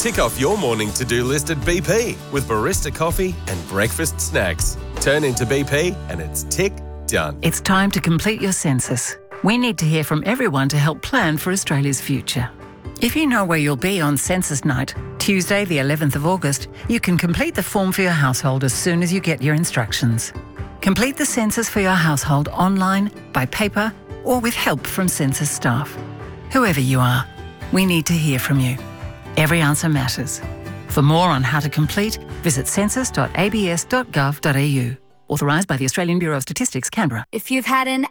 Tick off your morning to-do list at BP with barista coffee and breakfast snacks. Turn into BP and it's tick done. It's time to complete your census. We need to hear from everyone to help plan for Australia's future. If you know where you'll be on census night, Tuesday the 11th of August, you can complete the form for your household as soon as you get your instructions. Complete the census for your household online, by paper, or with help from census staff. Whoever you are, we need to hear from you. Every answer matters. For more on how to complete, visit census.abs.gov.au. Authorised by the Australian Bureau of Statistics, Canberra. If you've had an